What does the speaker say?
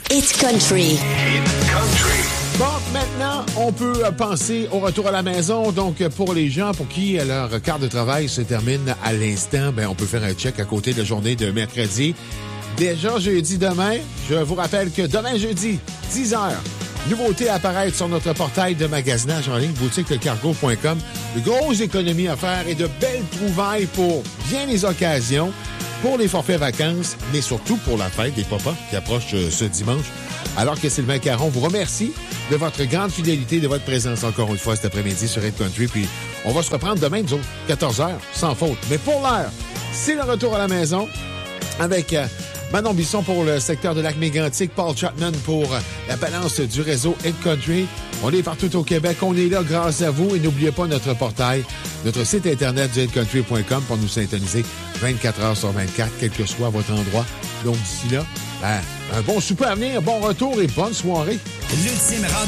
Hit Country. Bon, maintenant, on peut penser au retour à la maison. Donc, pour les gens pour qui leur quart de travail se termine à l'instant, on peut faire un check à côté de la journée de mercredi. Déjà jeudi demain, je vous rappelle que demain jeudi, 10h, nouveauté à apparaître sur notre portail de magasinage en ligne, boutiquelecargo.com. De grosses économies à faire et de belles trouvailles pour bien les occasions, pour les forfaits vacances, mais surtout pour la fête des papas qui approche ce dimanche. Alors que Sylvain Caron vous remercie de votre grande fidélité, de votre présence encore une fois cet après-midi sur Hit Country. Puis on va se reprendre demain, nous autres, 14h, sans faute. Mais pour l'heure, c'est le retour à la maison avec Manon Bisson pour le secteur de Lac-Mégantic, Paul Chapman pour la balance du réseau Hit Country. On est partout au Québec, on est là grâce à vous. Et n'oubliez pas notre portail, notre site internet du hitcountry.com pour nous syntoniser 24 heures sur 24, quel que soit votre endroit. Donc d'ici là, un bon souper à venir, bon retour et bonne soirée. L'ultime rendez-vous.